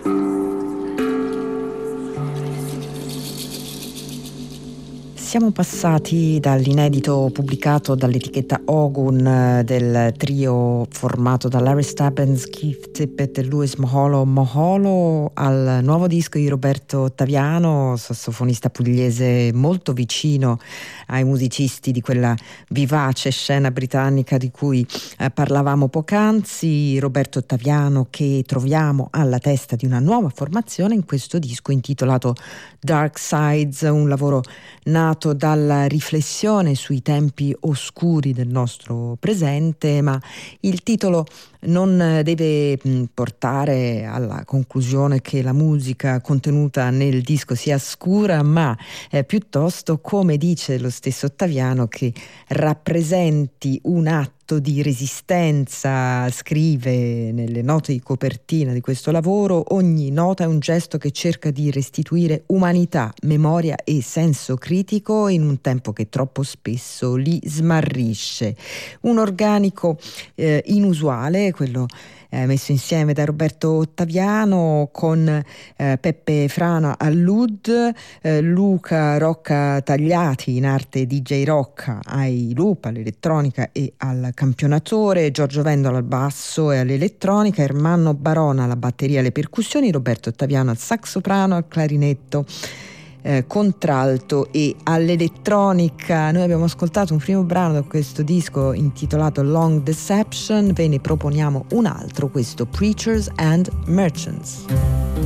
Siamo passati dall'inedito pubblicato dall'etichetta Ogun del trio formato da Larry Stubbins, Keith Tippett e Louis Moholo al nuovo disco di Roberto Ottaviano, sassofonista pugliese molto vicino ai musicisti di quella vivace scena britannica di cui parlavamo poc'anzi. Roberto Ottaviano, che troviamo alla testa di una nuova formazione in questo disco intitolato Dark Sides, un lavoro nato dalla riflessione sui tempi oscuri del nostro presente, ma il titolo non deve portare alla conclusione che la musica contenuta nel disco sia scura, ma piuttosto, come dice lo stesso Ottaviano, che rappresenti un atto di resistenza. Scrive nelle note di copertina di questo lavoro: ogni nota è un gesto che cerca di restituire umanità, memoria e senso critico in un tempo che troppo spesso li smarrisce. Un organico inusuale, quello messo insieme da Roberto Ottaviano, con Peppe Frana all'oud, Luca Rocca Tagliati in arte DJ Rocca ai loop, all'elettronica e al campionatore, Giorgio Vendola al basso e all'elettronica, Ermanno Barona alla batteria e alle percussioni, Roberto Ottaviano al sax soprano, al clarinetto, contralto e all'elettronica. Noi abbiamo ascoltato un primo brano da questo disco intitolato Long Deception, ve ne proponiamo un altro, questo Preachers and Merchants.